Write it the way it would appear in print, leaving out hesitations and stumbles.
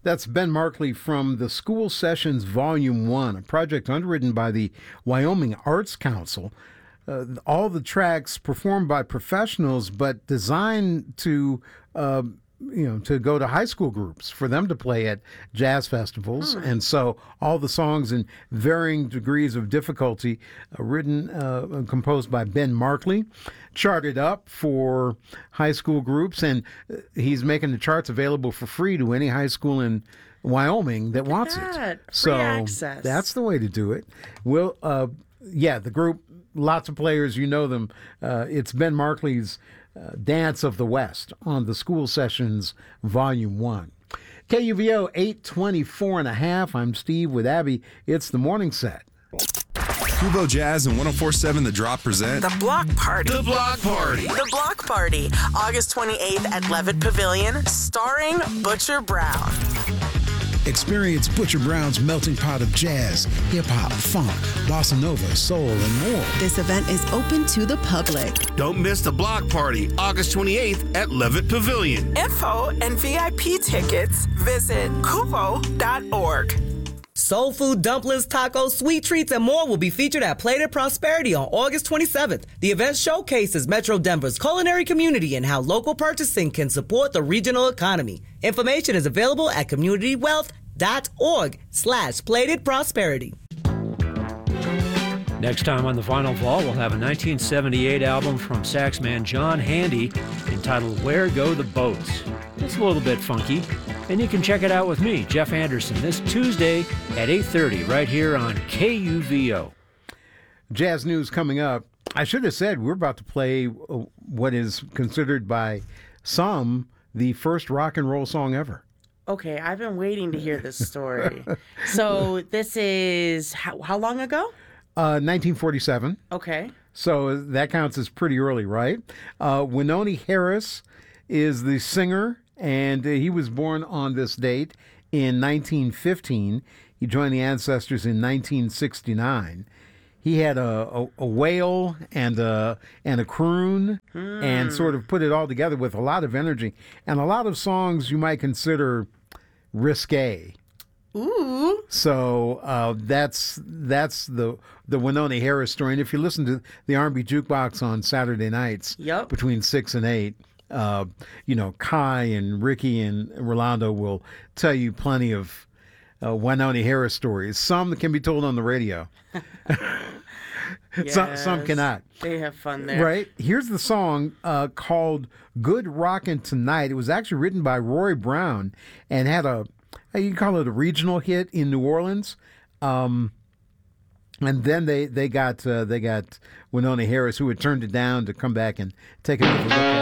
That's Ben Markley from the School Sessions Volume 1, a project underwritten by the Wyoming Arts Council. All the tracks performed by professionals, but designed to to go to high school groups for them to play at jazz festivals. And so all the songs in varying degrees of difficulty, written and composed by Ben Markley, charted up for high school groups. And he's making the charts available for free to any high school in Wyoming that wants it. Free So access. that's the way to do it. The group, lots of players, you know them. It's Ben Markley's Dance of the West on the School Sessions Volume 1. KUVO 824 and a half. I'm Steve with Abby. It's the morning set. Kubo Jazz and 104.7 The Drop present The Block Party. The Block Party. The Block Party, August 28th at Levitt Pavilion, starring Butcher Brown. Experience Butcher Brown's melting pot of jazz, hip-hop, funk, bossa nova, soul, and more. This event is open to the public. Don't miss the Block Party, August 28th at Levitt Pavilion. Info and VIP tickets, visit kuvo.org. Soul food, dumplings, tacos, sweet treats, and more will be featured at Plated Prosperity on August 27th. The event showcases Metro Denver's culinary community and how local purchasing can support the regional economy. Information is available at communitywealth.org/Plated Prosperity. Next time on The Vinyl Vault, we'll have a 1978 album from saxman John Handy entitled Where Go the Boats. It's a little bit funky, and you can check it out with me, Jeff Anderson, this Tuesday at 8:30 right here on KUVO. Jazz news coming up. I should have said we're about to play what is considered by some the first rock and roll song ever. Okay, I've been waiting to hear this story. So this is how long ago? 1947. Okay. So that counts as pretty early, right? Wynonie Harris is the singer, and he was born on this date in 1915. He joined the Ancestors in 1969. He had a wail and a croon and sort of put it all together with a lot of energy and a lot of songs you might consider risque. Ooh. So that's the Wynonie Harris story. And if you listen to the R&B Jukebox on Saturday nights between 6 and 8, Kai and Ricky and Rolando will tell you plenty of Wynonie Harris stories. Some that can be told on the radio. Yes, some cannot. They have fun there. Right. Here's the song called Good Rockin' Tonight. It was actually written by Roy Brown and had you can call it a regional hit in New Orleans. And then they got Wynonie Harris, who had turned it down, to come back and take another look at it.